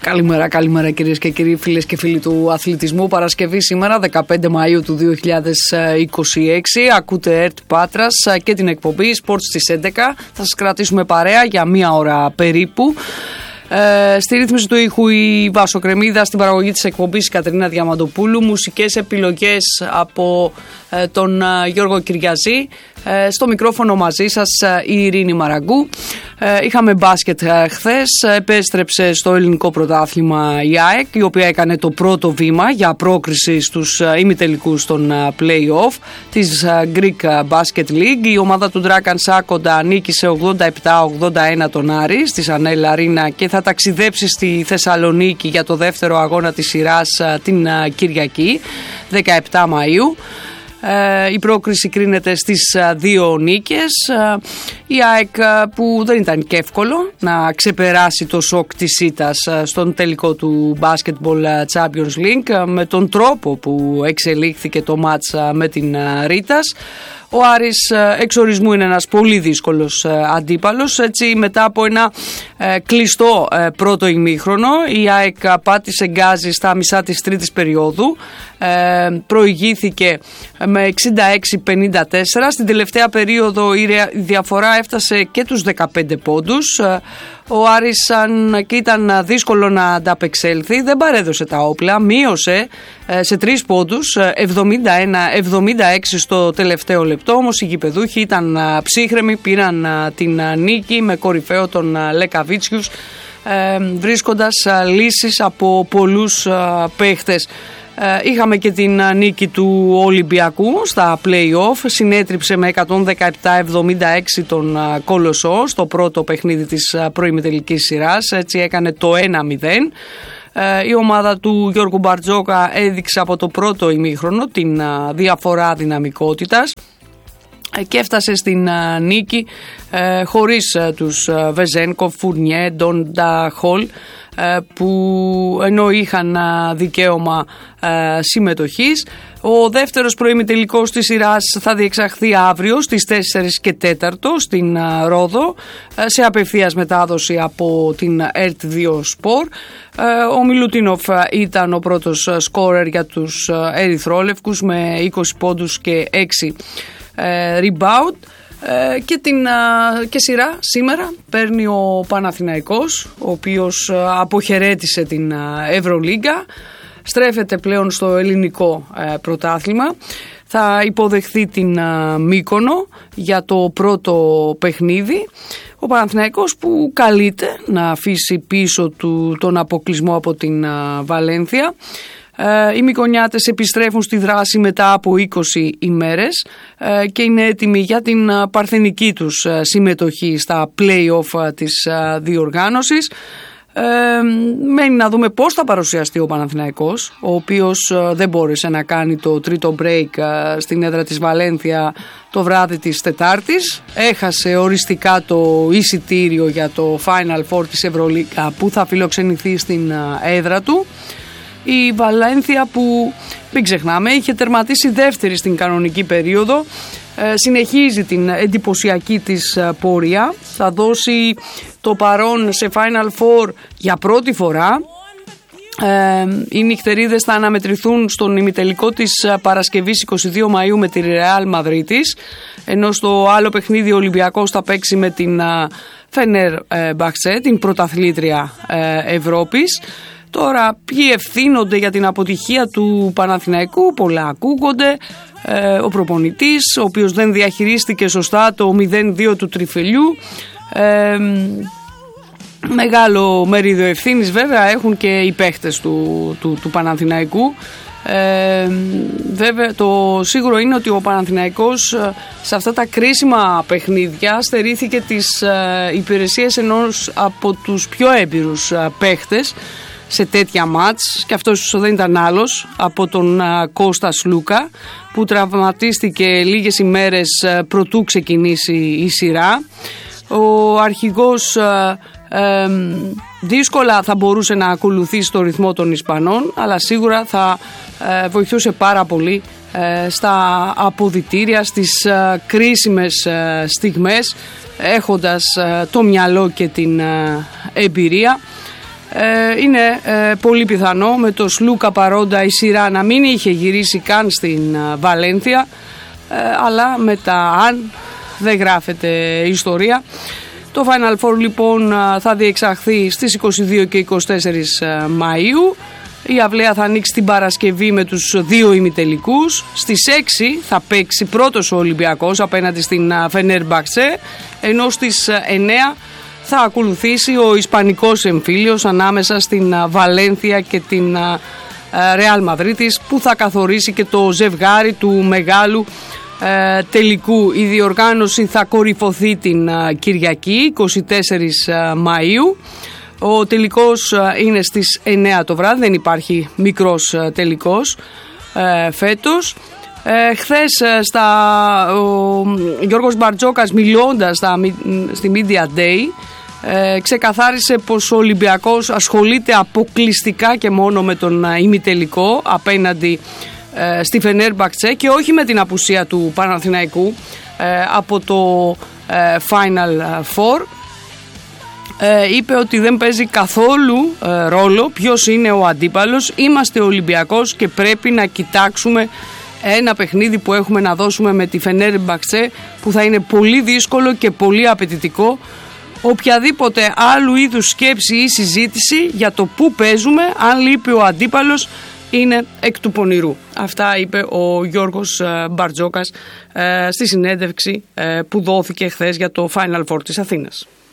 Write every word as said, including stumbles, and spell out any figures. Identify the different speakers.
Speaker 1: Καλημέρα, καλημέρα κυρίες και κύριοι, φίλες και φίλοι του αθλητισμού. Παρασκευή σήμερα, δεκαπέντε Μαΐου του δύο χιλιάδες είκοσι έξι. Ακούτε ΕΡΤ Πάτρας και την εκπομπή Sports στις έντεκα. Θα σας κρατήσουμε παρέα για μία ώρα περίπου. Ε, στη ρύθμιση του ήχου η Βάσο Κρεμίδα, στην παραγωγή της εκπομπής η Κατερίνα Διαμαντοπούλου, μουσικές επιλογές από ε, τον ε, Γιώργο Κυριαζή, ε, στο μικρόφωνο μαζί σας ε, η Ειρήνη Μαραγκού. Ε, είχαμε μπάσκετ ε, χθες, επέστρεψε στο ελληνικό πρωτάθλημα η ΑΕΚ, η οποία έκανε το πρώτο βήμα για πρόκριση στους ε, ημιτελικούς των ε, play-off της ε, Greek Basket League. Η ομάδα του Dragan Σάκοντα νίκησε ογδόντα επτά ογδόντα ένα τον Άρη στη Σανέλ Αρίνα και θα ταξιδέψει στη Θεσσαλονίκη για το δεύτερο αγώνα της σειράς την Κυριακή, δεκαεπτά Μαΐου. Η πρόκριση κρίνεται στις δύο νίκες. Η ΑΕΚ, που δεν ήταν και εύκολο να ξεπεράσει το σοκ της ήττας στον τελικό του Basketball Champions League, με τον τρόπο που εξελίχθηκε το μάτς με την Ρίτας. Ο Άρης εξορισμού είναι ένας πολύ δύσκολος αντίπαλος. Έτσι, μετά από ένα ε, κλειστό ε, πρώτο ημίχρονο, η ΑΕΚ πάτησε γκάζι στα μισά της τρίτης περίοδου. Ε, προηγήθηκε με εξήντα έξι πενήντα τέσσερα. Στην τελευταία περίοδο η διαφορά έφτασε και τους δεκαπέντε πόντους. Ο Άρης, αν και ήταν δύσκολο να ανταπεξέλθει, δεν παρέδωσε τα όπλα, μείωσε σε τρεις πόντους, εβδομήντα ένα εβδομήντα έξι στο τελευταίο λεπτό. Όμως οι γηπεδούχοι ήταν ψύχρεμοι, πήραν την νίκη με κορυφαίο τον Λεκαβίτσιους, βρίσκοντας λύσεις από πολλούς παίχτες. Είχαμε και την νίκη του Ολυμπιακού στα play-off, συνέτριψε με εκατόν δεκαεπτά εβδομήντα έξι τον Κολοσσό στο πρώτο παιχνίδι της προημιτελικής σειράς, έτσι έκανε το ένα μηδέν. Η ομάδα του Γιώργου Μπαρτζόκα έδειξε από το πρώτο ημίχρονο την διαφορά δυναμικότητας και έφτασε στην νίκη χωρίς τους Βεζένκοφ, Φουρνιέ, Ντόντα Χολ, που ενώ είχαν δικαίωμα συμμετοχής. Ο δεύτερος προημιτελικός της σειράς θα διεξαχθεί αύριο στις τέσσερις και τέταρτο στην Ρόδο, σε απευθείας μετάδοση από την ΕΡΤ δύο Σπορ. Ο Μιλουτίνοφ ήταν ο πρώτος σκόρερ για τους ερυθρόλευκους με είκοσι πόντους και έξι rebound. Και, την, και σειρά σήμερα παίρνει ο Παναθηναϊκός, ο οποίος αποχαιρέτησε την Ευρωλίγκα, στρέφεται πλέον στο ελληνικό πρωτάθλημα. Θα υποδεχθεί την Μύκονο για το πρώτο παιχνίδι. Ο Παναθηναϊκός που καλείται να αφήσει πίσω του τον αποκλεισμό από την Βαλένθια. Οι Μικονιάτες επιστρέφουν στη δράση μετά από είκοσι ημέρες και είναι έτοιμοι για την παρθενική τους συμμετοχή στα play-off της διοργάνωσης. Ε, μένει να δούμε πώς θα παρουσιαστεί ο Παναθηναϊκός, ο οποίος δεν μπόρεσε να κάνει το τρίτο break στην έδρα της Βαλένθια το βράδυ της Τετάρτης. Έχασε οριστικά το εισιτήριο για το Final Four της Ευρωλίγκα που θα φιλοξενηθεί στην έδρα του. Η Βαλένθια, που μην ξεχνάμε είχε τερματίσει δεύτερη στην κανονική περίοδο, ε, συνεχίζει την εντυπωσιακή της πορεία. Θα δώσει το παρόν σε Final Four για πρώτη φορά. Ε, οι νυχτερίδες θα αναμετρηθούν στον ημιτελικό της Παρασκευής είκοσι δύο Μαΐου με τη Ρεάλ Μαδρίτης, ενώ στο άλλο παιχνίδι ο Ολυμπιακός θα παίξει με την Φενέρ Μπαχτσέ, την πρωταθλήτρια ε, Ευρώπης. Τώρα, ποιοι ευθύνονται για την αποτυχία του Παναθηναϊκού? Πολλά ακούγονται. Ε, ο προπονητής, ο οποίος δεν διαχειρίστηκε σωστά το μηδέν δύο του Τριφελιού. Ε, μεγάλο μερίδιο ευθύνης βέβαια έχουν και οι παίχτες του, του, του Παναθηναϊκού. Ε, βέβαια, το σίγουρο είναι ότι ο Παναθηναϊκός σε αυτά τα κρίσιμα παιχνίδια στερήθηκε τις ε, υπηρεσίες ενός από τους πιο έμπειρους ε, παίχτες σε τέτοια μάτς, και αυτός δεν ήταν άλλος από τον α, Κώστα Σλούκα, που τραυματίστηκε λίγες ημέρες α, προτού ξεκινήσει η σειρά. Ο αρχηγός α, α, δύσκολα θα μπορούσε να ακολουθήσει το ρυθμό των Ισπανών, αλλά σίγουρα θα α, βοηθούσε πάρα πολύ α, στα αποδυτήρια, στις α, κρίσιμες α, στιγμές, έχοντας α, το μυαλό και την α, εμπειρία. Ε, είναι ε, πολύ πιθανό με το Σλούκα παρόντα η σειρά να μην είχε γυρίσει καν στην ε, Βαλένθια, ε, αλλά με τα αν δεν γράφεται ιστορία. Το Final Four λοιπόν θα διεξαχθεί στις είκοσι δύο και είκοσι τέσσερα Μαΐου. Η αυλαία θα ανοίξει την Παρασκευή με τους δύο ημιτελικούς. Στις έξι θα παίξει πρώτος ο Ολυμπιακός απέναντι στην Φενέρμπαχτσε, ενώ στις εννέα θα ακολουθήσει ο Ισπανικός εμφύλιος ανάμεσα στην Βαλένθια και την Ρεάλ Μαδρίτης, που θα καθορίσει και το ζευγάρι του μεγάλου ε, τελικού. Η διοργάνωση θα κορυφωθεί την Κυριακή είκοσι τέσσερις Μαΐου. Ο τελικός είναι στις εννέα το βράδυ, δεν υπάρχει μικρός τελικός ε, φέτος. Ε, χθες στα, ο Γιώργος Μπαρτζόκας μιλώντας στα, στη Media Day ε, ξεκαθάρισε πως ο Ολυμπιακός ασχολείται αποκλειστικά και μόνο με τον ημιτελικό απέναντι ε, στη Φενέρμπαχτσε και όχι με την απουσία του Παναθηναϊκού ε, από το ε, Final Four. Ε, είπε ότι δεν παίζει καθόλου ε, ρόλο ποιος είναι ο αντίπαλος. Είμαστε Ολυμπιακός και πρέπει να κοιτάξουμε ένα παιχνίδι που έχουμε να δώσουμε με τη Φενέρμπαχτσε, που θα είναι πολύ δύσκολο και πολύ απαιτητικό. Οποιαδήποτε άλλου είδους σκέψη ή συζήτηση για το που παίζουμε, αν λείπει ο αντίπαλος, είναι εκ του πονηρού. Αυτά είπε ο Γιώργος Μπαρτζόκας στη συνέντευξη που δόθηκε χθες για το Final Four της Αθήνας.